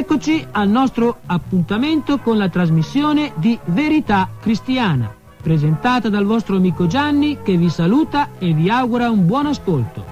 eccoci al nostro appuntamento con la trasmissione di Verità Cristiana, presentata dal vostro amico Gianni, che vi saluta e vi augura un buon ascolto.